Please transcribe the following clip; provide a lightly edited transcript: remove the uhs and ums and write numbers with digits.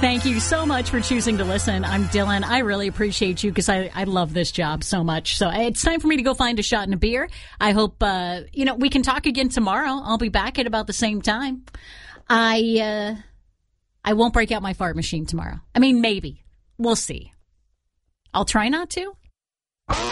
Thank you so much for choosing to listen. I'm Dylan. I really appreciate you because I love this job so much. So it's time for me to go find a shot and a beer. I hope, we can talk again tomorrow. I'll be back at about the same time. I won't break out my fart machine tomorrow. I mean, maybe. We'll see. I'll try not to.